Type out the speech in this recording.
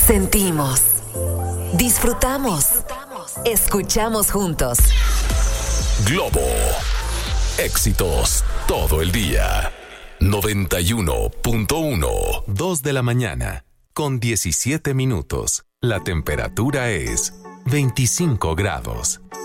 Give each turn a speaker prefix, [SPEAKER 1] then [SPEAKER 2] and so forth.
[SPEAKER 1] Sentimos, disfrutamos, escuchamos juntos.
[SPEAKER 2] Globo. Éxitos todo el día. 91.1.
[SPEAKER 3] 2 de la mañana, con 17 minutos. La temperatura es 25 grados.